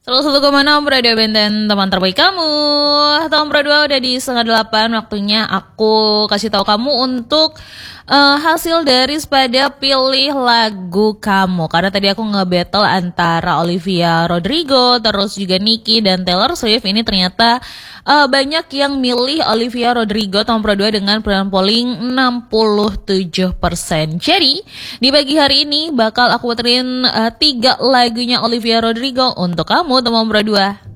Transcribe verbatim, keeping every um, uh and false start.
Terus satu koma enam Radio Benten, teman terbaik kamu. Tahun berdua udah di setengah delapan. Waktunya aku kasih tahu kamu untuk uh, hasil dari pada pilih lagu kamu. Karena tadi aku nge-battle antara Olivia Rodrigo, terus juga Nicki dan Taylor Swift. Ini ternyata uh, banyak yang milih Olivia Rodrigo tahun berdua dengan perolehan polling enam puluh tujuh persen. Jadi di pagi hari ini bakal aku puterin uh, tiga lagunya Olivia Rodrigo untuk kamu teman berdua.